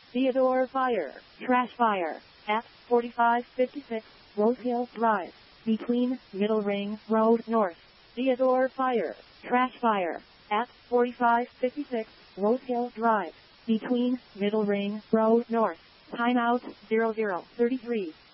Theodore Fire, Trash Fire, at 4556 Rose Hill Drive, between Middle Ring Road North. Theodore Fire, Trash Fire, at 4556 Rose Hill Drive, between Middle Ring Road North. Timeout 0033.